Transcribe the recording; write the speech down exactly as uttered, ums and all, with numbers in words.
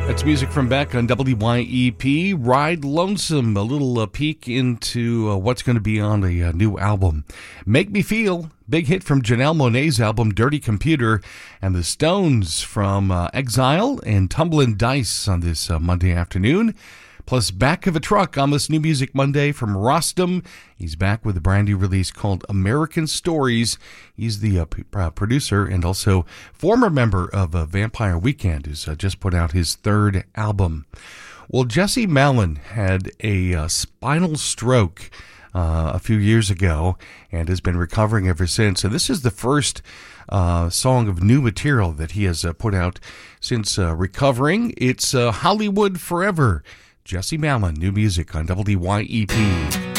That's music from Beck on W Y E P. Ride Lonesome, a little uh, peek into uh, what's going to be on a uh, new album. Make Me Feel, big hit from Janelle Monáe's album Dirty Computer, and the Stones from uh, Exile and Tumblin' Dice on this uh, Monday afternoon. Plus Back of a Truck on this New Music Monday from Rostam. He's back with a brand new release called American Stories. He's the uh, p- uh, producer and also former member of uh, Vampire Weekend, who's uh, just put out his third album. Well, Jesse Malin had a uh, spinal stroke uh, a few years ago and has been recovering ever since. So this is the first uh, song of new material that he has uh, put out since uh, recovering. It's uh, Hollywood Forever. Jesse Malin, new music on W Y E P.